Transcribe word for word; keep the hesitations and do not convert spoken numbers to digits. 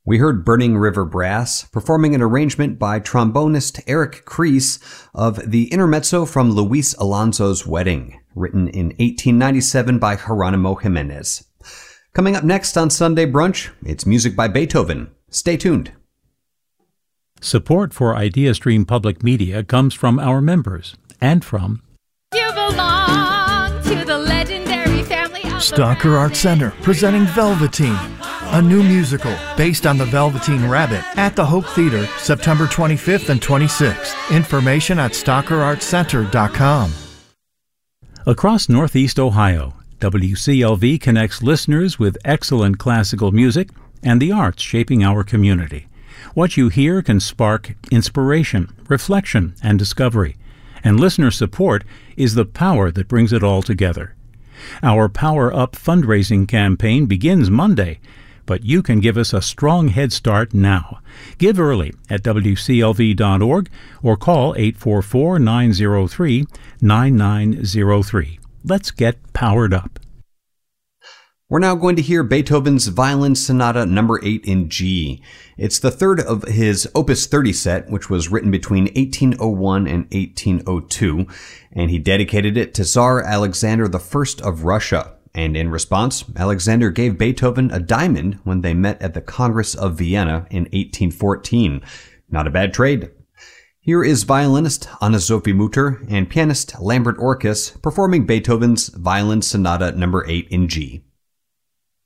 We heard Burning River Brass performing an arrangement by trombonist Eric Kreis of the intermezzo from Luis Alonso's Wedding, written in eighteen ninety-seven by Geronimo Jimenez. Coming up next on Sunday Brunch, it's music by Beethoven. Stay tuned. Support for IdeaStream Public Media comes from our members and from You belong to the legendary family of Stalker Arts Center presenting Velveteen, a new musical based on the Velveteen Rabbit at the Hope Theater, September twenty-fifth and twenty-sixth. Information at stalker arts center dot com. Across Northeast Ohio, W C L V connects listeners with excellent classical music and the arts shaping our community. What you hear can spark inspiration, reflection, and discovery, and listener support is the power that brings it all together. Our Power Up fundraising campaign begins Monday, but you can give us a strong head start now. Give early at W C L V dot org or call eight four four, nine zero three, nine nine zero three. Let's get powered up. We're now going to hear Beethoven's Violin Sonata number eight in G. It's the third of his Opus thirty set, which was written between eighteen oh one and eighteen oh two, and he dedicated it to Tsar Alexander the First of Russia. And in response, Alexander gave Beethoven a diamond when they met at the Congress of Vienna in eighteen fourteen. Not a bad trade. Here is violinist Anna-Sophie Mutter and pianist Lambert Orkes performing Beethoven's Violin Sonata number eight in G.